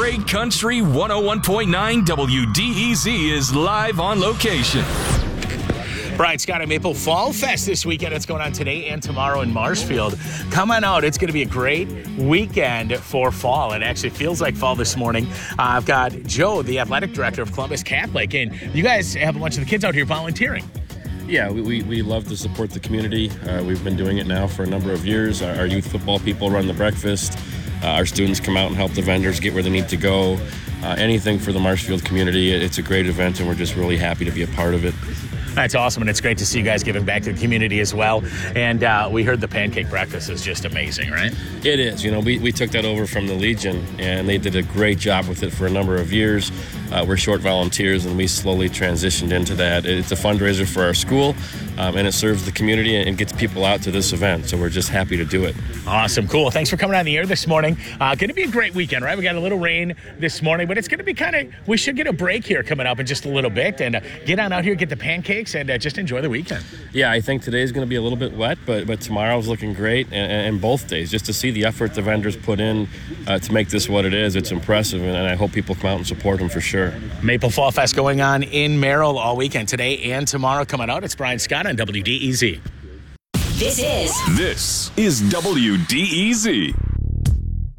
Great Country 101.9 WDEZ is live on location. Brian Scott at Maple Fall Fest this weekend. It's going on today and tomorrow in Marshfield. Come on out. It's going to be a great weekend for fall. It actually feels like fall this morning. I've got Joe, the athletic director of Columbus Catholic, and you guys have a bunch of the kids out here volunteering. Yeah, we love to support the community. We've been doing it now for a number of years. Our youth football people run the breakfast. Our students come out and help the vendors get where they need to go. Anything for the Marshfield community. It's a great event, and we're just really happy to be a part of it. That's awesome, and it's great to see you guys giving back to the community as well. And we heard the pancake breakfast is just amazing, right? It is. You know, we took that over from the Legion, and they did a great job with it for a number of years. We're short volunteers, and we slowly transitioned into that. It's a fundraiser for our school, and it serves the community and gets people out to this event, so we're just happy to do it. Awesome. Cool. Thanks for coming on the air this morning. Going to be a great weekend, right? We got a little rain this morning, but it's going to be we should get a break here coming up in just a little bit and get on out here, get the pancakes, and just enjoy the weekend. Yeah, I think today's going to be a little bit wet, but tomorrow's looking great, and both days, just to see the effort the vendors put in to make this what it is, it's impressive, and I hope people come out and support them for sure. Maple Fall Fest going on in Merrill all weekend, today and tomorrow. Coming out, it's Brian Scott on WDEZ. This is WDEZ.